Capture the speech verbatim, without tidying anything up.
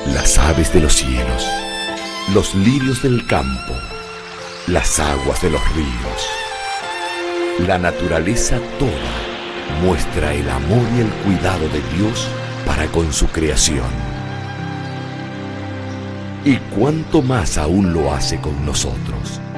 las aves de los cielos, los lirios del campo, las aguas de los ríos. La naturaleza toda muestra el amor y el cuidado de Dios para con su creación. Y cuánto más aún lo hace con nosotros.